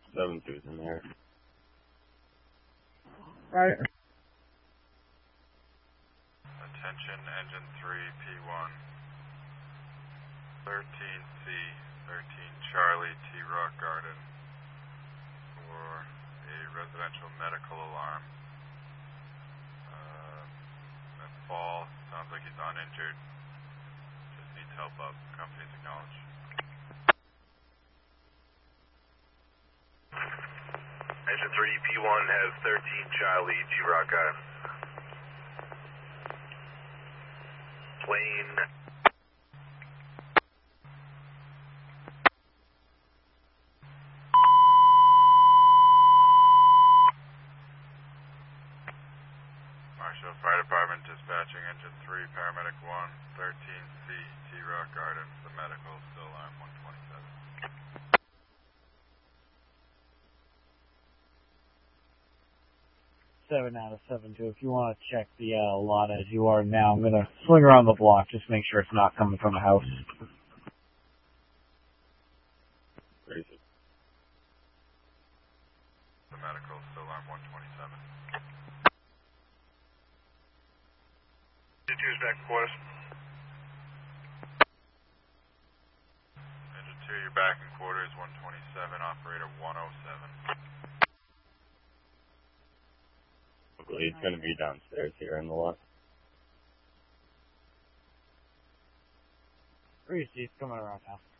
7-2's in there. Right. Attention, engine 3, P1. 13C, 13 Charlie, T-Rock Garden. For a residential medical alarm. That fall, sounds like he's uninjured. Just needs help up. Company's acknowledged. Engine 3, P1 has 13 Charlie, T-Rock Garden. Plane. Marshall Fire Department dispatching engine 3, paramedic 1, 13C, T-Rock Gardens, the medical, still alarm 127. 7 out of 7-2. If you want to check the lot as you are now, I'm going to swing around the block, just make sure it's not coming from a house. Crazy. The medical, still alarm 127. Engine 2's back in quarters. Engine 2, you're back in quarters, 127, operator 107. He's going to be downstairs here in the lot. Reese, he's coming around now.